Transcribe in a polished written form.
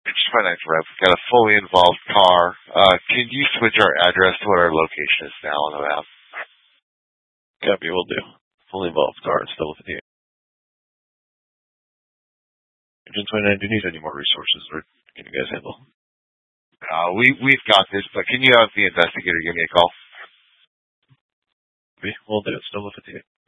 It's Finance Rep. We've got a fully involved car. Can you switch our address to what our location is now on the map? Copy, will do. Fully involved car, still with the Agent 29, do you need any more resources, or can you guys handle? We've got this, but can you have the investigator give me a call? Will do. Still with the